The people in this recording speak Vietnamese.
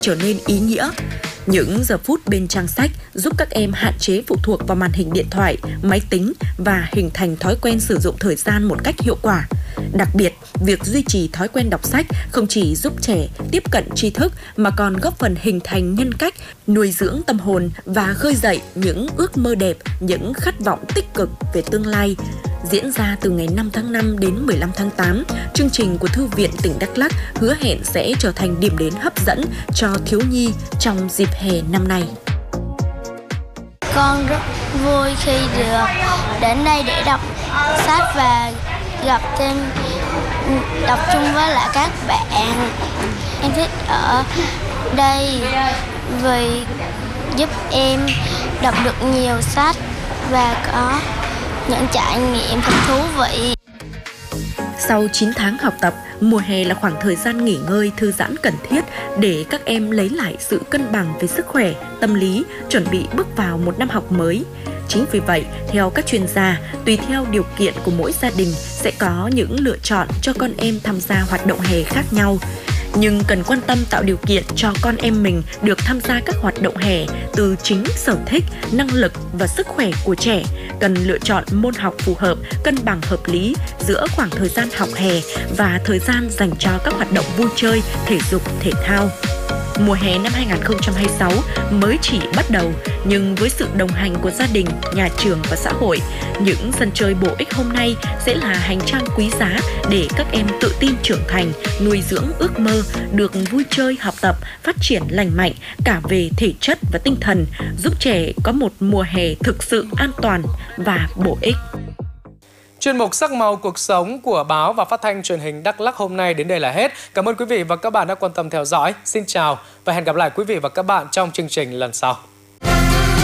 trở nên ý nghĩa. Những giờ phút bên trang sách giúp các em hạn chế phụ thuộc vào màn hình điện thoại, máy tính và hình thành thói quen sử dụng thời gian một cách hiệu quả. Đặc biệt, việc duy trì thói quen đọc sách không chỉ giúp trẻ tiếp cận tri thức mà còn góp phần hình thành nhân cách, nuôi dưỡng tâm hồn và khơi dậy những ước mơ đẹp, những khát vọng tích cực về tương lai. Diễn ra từ ngày 5 tháng 5 đến 15 tháng 8, chương trình của Thư viện tỉnh Đắk Lắk hứa hẹn sẽ trở thành điểm đến hấp dẫn cho thiếu nhi trong dịp hè năm nay. Con rất vui khi được đến đây để đọc sách và đọc chung với lại các bạn. Em thích ở đây vì giúp em đọc được nhiều sách và có những trải nghiệm thật thú vị. Sau 9 tháng học tập, mùa hè là khoảng thời gian nghỉ ngơi, thư giãn cần thiết để các em lấy lại sự cân bằng về sức khỏe, tâm lý, chuẩn bị bước vào một năm học mới. Chính vì vậy, theo các chuyên gia, tùy theo điều kiện của mỗi gia đình sẽ có những lựa chọn cho con em tham gia hoạt động hè khác nhau. Nhưng cần quan tâm tạo điều kiện cho con em mình được tham gia các hoạt động hè từ chính sở thích, năng lực và sức khỏe của trẻ. Cần lựa chọn môn học phù hợp, cân bằng hợp lý giữa khoảng thời gian học hè và thời gian dành cho các hoạt động vui chơi, thể dục, thể thao. Mùa hè năm 2026 mới chỉ bắt đầu, nhưng với sự đồng hành của gia đình, nhà trường và xã hội, những sân chơi bổ ích hôm nay sẽ là hành trang quý giá để các em tự tin trưởng thành, nuôi dưỡng ước mơ, được vui chơi, học tập, phát triển lành mạnh cả về thể chất và tinh thần, giúp trẻ có một mùa hè thực sự an toàn và bổ ích. Chuyên mục Sắc màu cuộc sống của báo và phát thanh truyền hình Đắk Lắk hôm nay đến đây là hết. Cảm ơn quý vị và các bạn đã quan tâm theo dõi. Xin chào và hẹn gặp lại quý vị và các bạn trong chương trình lần sau.